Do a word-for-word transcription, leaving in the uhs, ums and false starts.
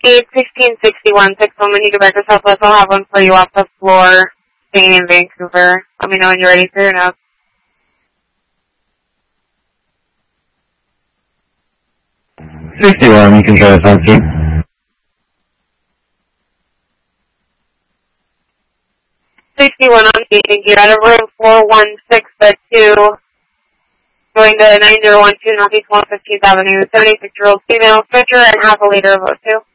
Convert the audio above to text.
eight sixteen sixty-one, six one, when you get back to Southwest, I'll have one for you off the floor, staying in Vancouver. Let me know when you're ready for your notes. sixty-one, you can try to talk to. sixty-one on gate, you're out of room four one six at two, going to nine zero one two Northeast one fifteenth Avenue, seventy-six-year-old female, stretcher, and half a liter of O two.